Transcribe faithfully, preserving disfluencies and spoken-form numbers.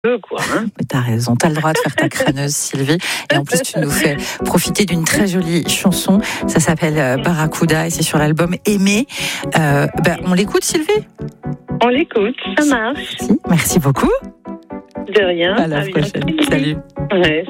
peu, quoi. Hein. Mais t'as raison, t'as le droit de faire ta crâneuse, Sylvie. Et en plus, tu nous fais profiter d'une très jolie chanson. Ça s'appelle euh, Barracuda et c'est sur l'album Aimer. Euh, ben, on l'écoute, Sylvie ? On l'écoute, ça marche. Merci, merci beaucoup. De rien. À la À prochaine. bientôt. Salut. Ouais.